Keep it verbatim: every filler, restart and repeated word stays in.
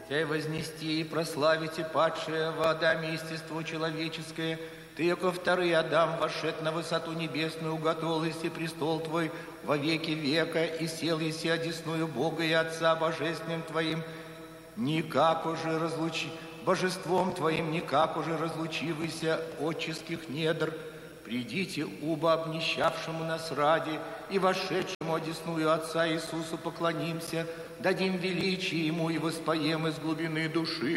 Тя и вознести и прославите падшее в Адаме естество человеческое. Ты, яко второй Адам, вошед на высоту небесную, уготовил еси престол Твой во веки века, и сел еси одесную Бога и Отца Божественным Твоим, никак уже разлучи, Божеством Твоим, никак уже разлучивайся отческих недр. Придите, уба обнищавшему нас ради, и вошедшему одесную Отца Иисусу поклонимся, дадим величие Ему и воспоем из глубины души